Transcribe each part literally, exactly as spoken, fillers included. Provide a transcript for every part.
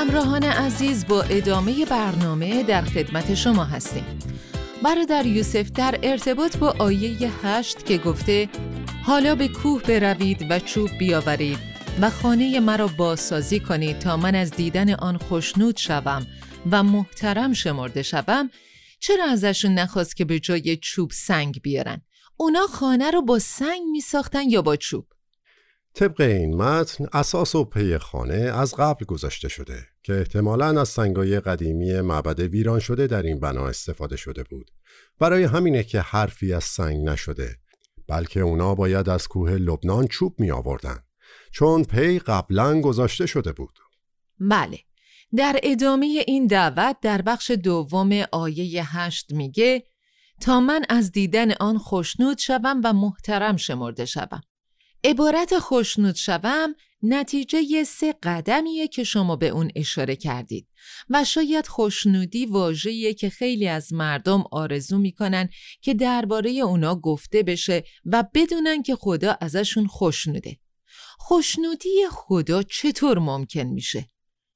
همراهان عزیز، با ادامه برنامه در خدمت شما هستیم. برادر یوسف در ارتباط با آیه هشت که گفته حالا به کوه بروید و چوب بیاورید و خانه مرا بازسازی کنید تا من از دیدن آن خوشنود شوم و محترم شمرده شوم، چرا ازشون نخواست که به جای چوب سنگ بیارن؟ اونا خانه رو با سنگ می ساختن یا با چوب؟ طبق این متن اساس و پی خانه از قبل گذاشته شده که احتمالاً از سنگای قدیمی معبد ویران شده در این بنا استفاده شده بود. برای همینه که حرفی از سنگ نشده، بلکه اونا باید از کوه لبنان چوب می آوردن، چون پی قبلاً گذاشته شده بود. بله. در ادامه این دعوت در بخش دوم آیه هشت میگه تا من از دیدن آن خوشنود شوم و محترم شمرده شوم. عبارت خوشنود شوم نتیجه سه قدمیه که شما به اون اشاره کردید و شاید خوشنودی واژه‌ایه که خیلی از مردم آرزو میکنن که درباره اونا گفته بشه و بدونن که خدا ازشون خوشنوده. خوشنودی خدا چطور ممکن میشه؟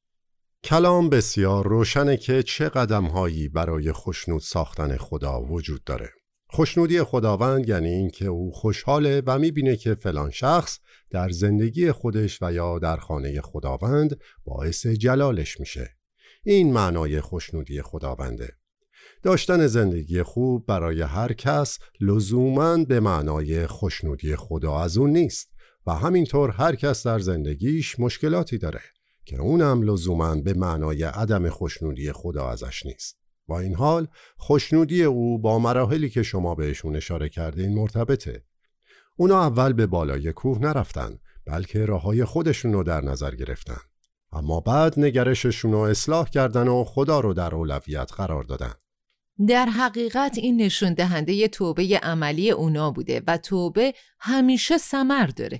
کلام بسیار روشنه که چه قدم‌هایی برای خوشنود ساختن خدا وجود داره. خوشنودی خداوند یعنی این که او خوشحاله و میبینه که فلان شخص در زندگی خودش و یا در خانه خداوند باعث جلالش میشه. این معنای خوشنودی خداونده. داشتن زندگی خوب برای هر کس لزوماً به معنای خوشنودی خدا از اون نیست و همینطور هر کس در زندگیش مشکلاتی داره که اونم لزوماً به معنای عدم خوشنودی خدا ازش نیست. با این حال خوشنودی او با مراحلی که شما بهشون اشاره کردین مرتبطه. اونا اول به بالای کوه نرفتن، بلکه راههای خودشون رو در نظر گرفتن. اما بعد نگرششون رو اصلاح کردن و خدا رو در اولویت قرار دادن. در حقیقت این نشون دهنده توبه عملی اونا بوده و توبه همیشه ثمر داره.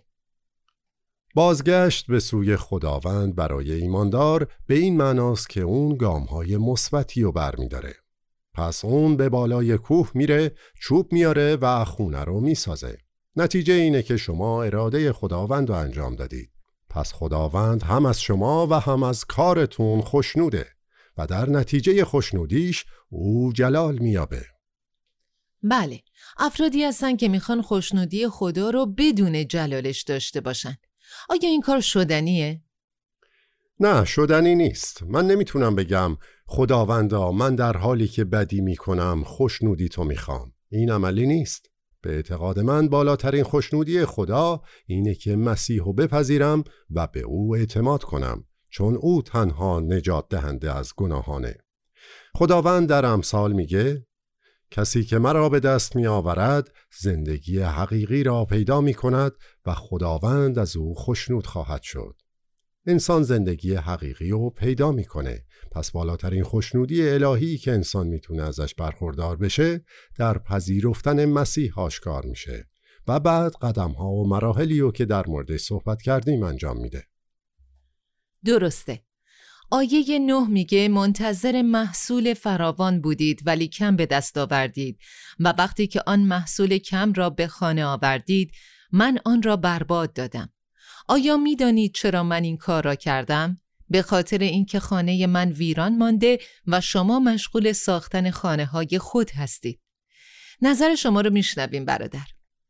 بازگشت به سوی خداوند برای ایماندار به این معناست که اون گام‌های مثبتی رو برمی‌داره. پس اون به بالای کوه میره، چوب میاره و خونه رو میسازه. نتیجه اینه که شما اراده خداوند رو انجام دادید. پس خداوند هم از شما و هم از کارتون خوشنوده و در نتیجه خوشنودیش او جلال میابه. بله، افرادی هستن که میخوان خوشنودی خدا رو بدون جلالش داشته باشن. آیا این کار شدنیه؟ نه، شدنی نیست. من نمیتونم بگم خداوندا من در حالی که بدی میکنم خوشنودی تو میخوام. این عملی نیست. به اعتقاد من بالاترین خوشنودی خدا اینه که مسیحو بپذیرم و به او اعتماد کنم، چون او تنها نجات دهنده از گناهانه. خداوند در امثال میگه کسی که مرا به دست می آورد زندگی حقیقی را پیدا می کند و خداوند از او خوشنود خواهد شد. انسان زندگی حقیقی رو پیدا می کنه. پس بالاترین خوشنودی الهی که انسان می تونه ازش برخوردار بشه در پذیرفتن مسیح آشکار میشه و بعد قدم ها و مراحلی رو که در موردش صحبت کردیم انجام میده. درسته. آیه نه میگه منتظر محصول فراوان بودید ولی کم به دست آوردید و وقتی که آن محصول کم را به خانه آوردید من آن را برباد دادم. آیا میدانید چرا من این کار را کردم؟ به خاطر اینکه خانه من ویران مانده و شما مشغول ساختن خانه های خود هستید. نظر شما رو میشنویم برادر.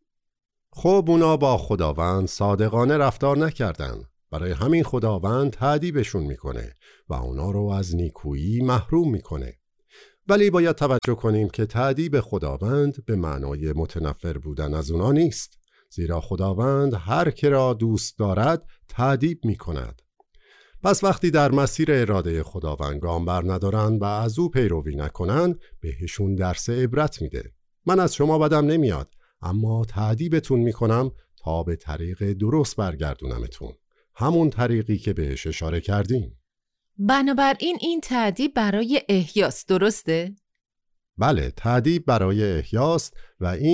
خب اونا با خداوند صادقانه رفتار نکردن. برای همین خداوند تعذیبشون میکنه و اونا رو از نیکویی محروم میکنه. ولی باید توجه کنیم که تعذیب خداوند به معنای متنفر بودن از اونا نیست، زیرا خداوند هر که را دوست دارد تعذیب میکند. پس وقتی در مسیر اراده خداوند گام بر ندارن و از او پیروی نکنن، بهشون درس عبرت میده. من از شما بدم نمیاد، اما تعذیبتون میکنم تا به طریق درست برگردونمتون، همون طریقی که بهش اشاره کردیم. بنابراین این تعذیب برای احیاست، درسته؟ بله، تعذیب برای احیاست و این